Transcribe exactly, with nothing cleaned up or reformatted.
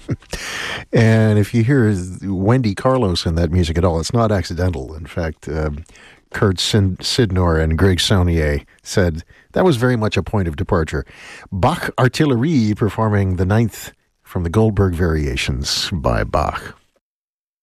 And if you hear Wendy Carlos in that music at all, it's not accidental. In fact, uh, Kurt Sin- Sidnor and Greg Saunier said that was very much a point of departure. Bach Artillerie performing the ninth from the Goldberg Variations by Bach.